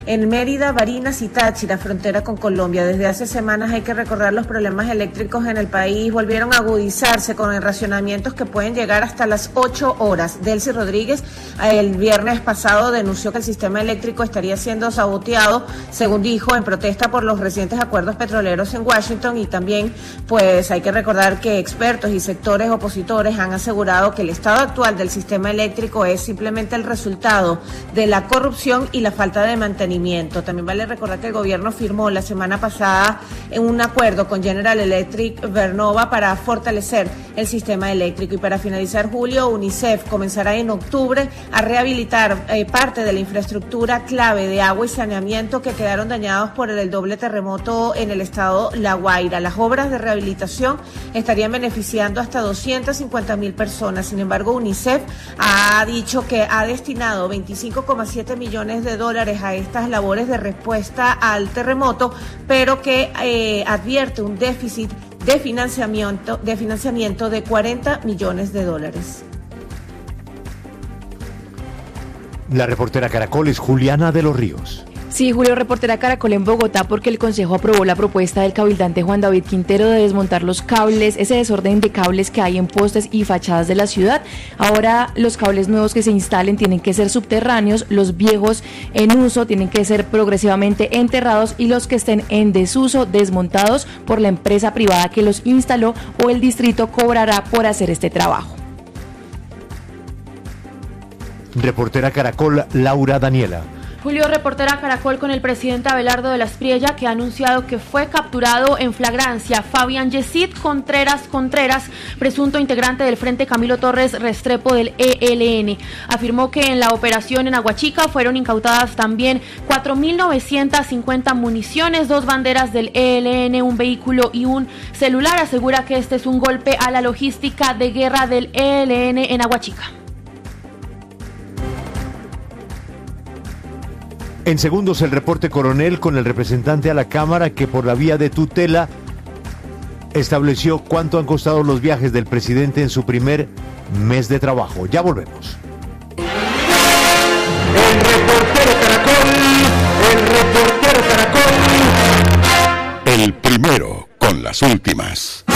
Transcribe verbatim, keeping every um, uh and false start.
En Mérida, Barinas y Táchira, frontera con Colombia, desde hace semanas hay que recordar los problemas eléctricos en el país volvieron a agudizarse con racionamientos que pueden llegar hasta las ocho horas. Delcy Rodríguez el viernes pasado denunció que el sistema eléctrico estaría siendo saboteado, según dijo, en protesta por los recientes acuerdos petroleros en Washington, y también pues hay que recordar que expertos y sectores opositores han asegurado que el estado actual del sistema eléctrico es simplemente el resultado de la corrupción y la falta de mantenimiento. También vale recordar que el gobierno firmó la semana pasada en un acuerdo con General Electric Vernova para fortalecer el sistema eléctrico. Y para finalizar julio, UNICEF comenzará en octubre a rehabilitar eh, parte de la infraestructura clave de agua y saneamiento que quedaron dañados por el, el doble terremoto en el estado La Guaira. Las obras de rehabilitación estarían beneficiando hasta doscientas cincuenta mil personas. Sin embargo, UNICEF ha dicho que ha destinado veinticinco coma siete millones de dólares a estas labores de respuesta al terremoto, pero que eh, advierte un déficit de financiamiento, de financiamiento de cuarenta millones de dólares. La reportera Caracol es Juliana de los Ríos. Sí, Julio, reportera Caracol en Bogotá, porque el Consejo aprobó la propuesta del cabildante Juan David Quintero de desmontar los cables, ese desorden de cables que hay en postes y fachadas de la ciudad. Ahora los cables nuevos que se instalen tienen que ser subterráneos, los viejos en uso tienen que ser progresivamente enterrados y los que estén en desuso desmontados por la empresa privada que los instaló, o el distrito cobrará por hacer este trabajo. Reportera Caracol, Laura Daniela. Julio, reportera Caracol con el presidente Abelardo de la Espriella, que ha anunciado que fue capturado en flagrancia Fabián Yesid Contreras Contreras, presunto integrante del Frente Camilo Torres Restrepo del E L N. Afirmó que en la operación en Aguachica fueron incautadas también cuatro mil novecientas cincuenta municiones, dos banderas del E L N, un vehículo y un celular. Asegura que este es un golpe a la logística de guerra del E L N en Aguachica. En segundos, el reporte coronel con el representante a la Cámara que por la vía de tutela estableció cuánto han costado los viajes del presidente en su primer mes de trabajo. Ya volvemos. El reportero Caracol, el reportero Caracol, el primero con las últimas.